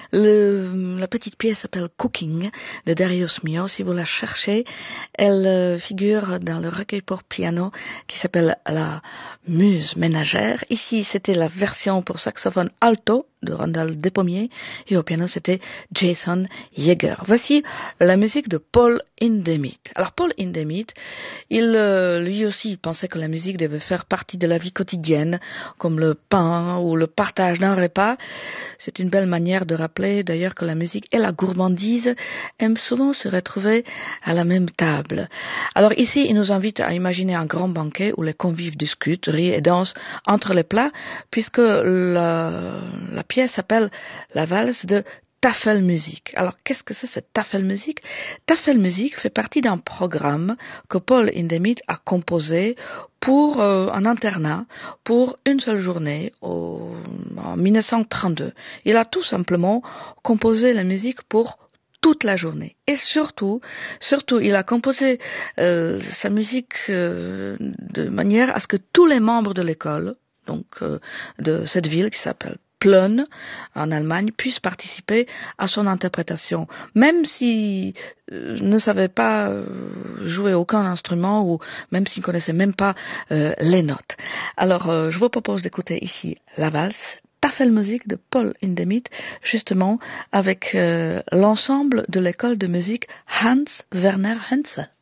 La petite pièce s'appelle Cooking de Darius Milhaud. Si vous la cherchez, elle figure dans le recueil pour piano qui s'appelle La Muse ménagère. Ici, c'était la version pour saxophone alto de Randall Despommiers et au piano, c'était Jason Yeager. Voici la musique de Paul Hindemith. Alors, Paul Hindemith, lui aussi, il pensait que la musique devait faire partie de la vie quotidienne, comme le pain ou le partage d'un repas. C'est une belle manière de rappeler d'ailleurs que la musique et la gourmandise aiment souvent se retrouver à la même table. Alors ici, il nous invite à imaginer un grand banquet où les convives discutent, rient et dansent entre les plats, puisque la pièce s'appelle la valse de Tafelmusik. Alors, qu'est-ce que c'est cette Tafelmusik? Tafelmusik fait partie d'un programme que Paul Hindemith a composé pour un internat, pour une seule journée, en 1932. Il a tout simplement composé la musique pour toute la journée. Et surtout, il a composé sa musique de manière à ce que tous les membres de l'école, donc de cette ville qui s'appelle Plön, en Allemagne, puissent participer à son interprétation, même s'ils ne savaient pas jouer aucun instrument ou même s'ils ne connaissaient même pas les notes. Alors, je vous propose d'écouter ici la valse Tafelmusik de Paul Hindemith, justement avec l'ensemble de l'école de musique Hans Werner Henze.